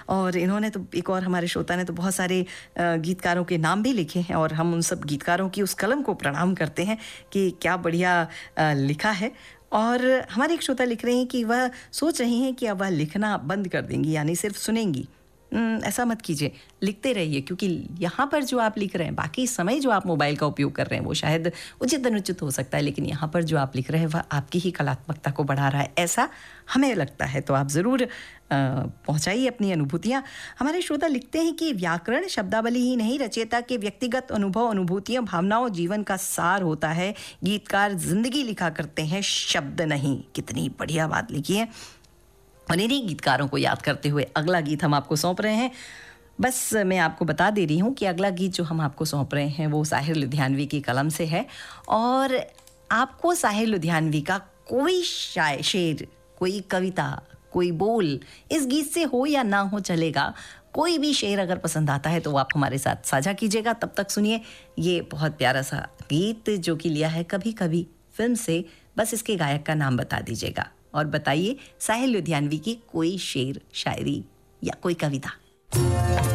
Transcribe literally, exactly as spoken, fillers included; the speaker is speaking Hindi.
और इन्होंने तो, एक और हमारे श्रोता ने तो बहुत सारे गीतकारों के नाम भी लिखे हैं और हम उन सब गीतकारों की उस कलम को प्रणाम करते हैं कि क्या बढ़िया लिखा है। और हमारे एक श्रोता लिख रहे हैं कि वह सोच रही हैं कि अब वह लिखना बंद कर देंगी, यानी सिर्फ सुनेंगी। ऐसा मत कीजिए, लिखते रहिए, क्योंकि यहाँ पर जो आप लिख रहे हैं, बाकी समय जो आप मोबाइल का उपयोग कर रहे हैं वो शायद उचित अनुचित हो सकता है, लेकिन यहाँ पर जो आप लिख रहे हैं वह आपकी ही कलात्मकता को बढ़ा रहा है, ऐसा हमें लगता है। तो आप ज़रूर पहुँचाइए अपनी अनुभूतियाँ। हमारे श्रोता लिखते हैं कि व्याकरण शब्दावली ही नहीं, रचयिता के व्यक्तिगत अनुभव, अनुभूतियाँ, भावनाओं जीवन का सार होता है। गीतकार जिंदगी लिखा करते हैं, शब्द नहीं। कितनी बढ़िया बात लिखी है। और इन्हीं गीतकारों को याद करते हुए अगला गीत हम आपको सौंप रहे हैं। बस मैं आपको बता दे रही हूँ कि अगला गीत जो हम आपको सौंप रहे हैं वो साहिर लुधियानवी की कलम से है। और आपको साहिर लुधियानवी का कोई शाय शेर, कोई कविता, कोई बोल इस गीत से हो या ना हो चलेगा, कोई भी शेर अगर पसंद आता है तो वो आप हमारे साथ साझा कीजिएगा। तब तक सुनिए ये बहुत प्यारा सा गीत जो कि लिया है कभी कभी फिल्म से। बस इसके गायक का नाम बता दीजिएगा और बताइए साहिर लुधियानवी की कोई शेर, शायरी या कोई कविता।